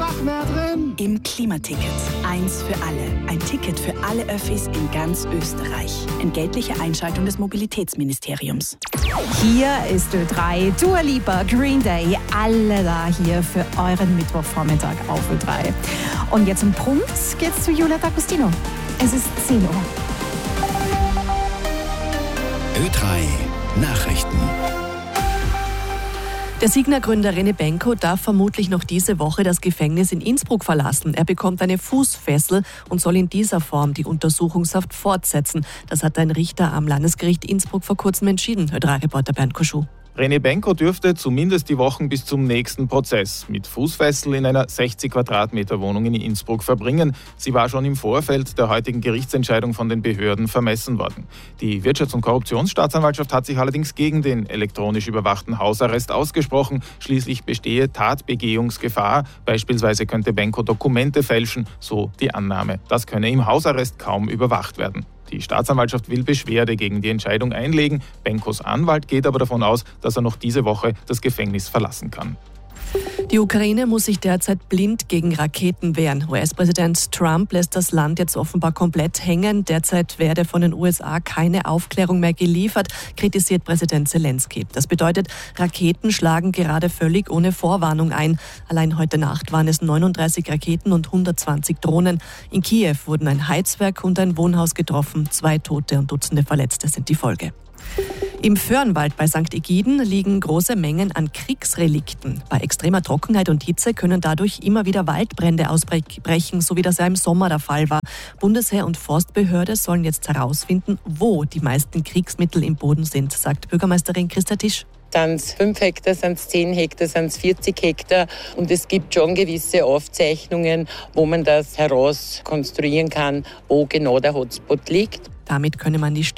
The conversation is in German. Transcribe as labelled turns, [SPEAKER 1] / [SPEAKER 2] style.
[SPEAKER 1] einfach mehr drin.
[SPEAKER 2] Im Klimaticket. Eins für alle. Ein Ticket für alle Öffis in ganz Österreich. Entgeltliche Einschaltung des Mobilitätsministeriums.
[SPEAKER 3] Hier ist Ö3, Dua Lipa, Green Day, alle da hier für euren Mittwochvormittag auf Ö3. Und jetzt im Punkt geht's zu Julia D'Agostino. Es ist 10 Uhr.
[SPEAKER 4] Ö3 Nachrichten.
[SPEAKER 5] Der Signa-Gründer René Benko darf vermutlich noch diese Woche das Gefängnis in Innsbruck verlassen. Er bekommt eine Fußfessel und soll in dieser Form die Untersuchungshaft fortsetzen. Das hat ein Richter am Landesgericht Innsbruck vor kurzem entschieden. Ö3-Reporter Bernd Koschuh.
[SPEAKER 6] René Benko dürfte zumindest die Wochen bis zum nächsten Prozess mit Fußfessel in einer 60 Quadratmeter Wohnung in Innsbruck verbringen. Sie war schon im Vorfeld der heutigen Gerichtsentscheidung von den Behörden vermessen worden. Die Wirtschafts- und Korruptionsstaatsanwaltschaft hat sich allerdings gegen den elektronisch überwachten Hausarrest ausgesprochen. Schließlich bestehe Tatbegehungsgefahr. Beispielsweise könnte Benko Dokumente fälschen, so die Annahme. Das könne im Hausarrest kaum überwacht werden. Die Staatsanwaltschaft will Beschwerde gegen die Entscheidung einlegen. Benkos Anwalt geht aber davon aus, dass er noch diese Woche das Gefängnis verlassen kann.
[SPEAKER 5] Die Ukraine muss sich derzeit blind gegen Raketen wehren. US-Präsident Trump lässt das Land jetzt offenbar komplett hängen. Derzeit werde von den USA keine Aufklärung mehr geliefert, kritisiert Präsident Zelensky. Das bedeutet, Raketen schlagen gerade völlig ohne Vorwarnung ein. Allein heute Nacht waren es 39 Raketen und 120 Drohnen. In Kiew wurden ein Heizwerk und ein Wohnhaus getroffen. 2 Tote und Dutzende Verletzte sind die Folge. Im Föhrenwald bei St. Egiden liegen große Mengen an Kriegsrelikten. Bei extremer Trockenheit und Hitze können dadurch immer wieder Waldbrände ausbrechen, so wie das ja im Sommer der Fall war. Bundesheer und Forstbehörde sollen jetzt herausfinden, wo die meisten Kriegsmittel im Boden sind, sagt Bürgermeisterin Christa Tisch.
[SPEAKER 7] Sind es 5 Hektar, sind es 10 Hektar, sind es 40 Hektar. Und es gibt schon gewisse Aufzeichnungen, wo man das herauskonstruieren kann, wo genau der Hotspot liegt.
[SPEAKER 5] Damit könne man die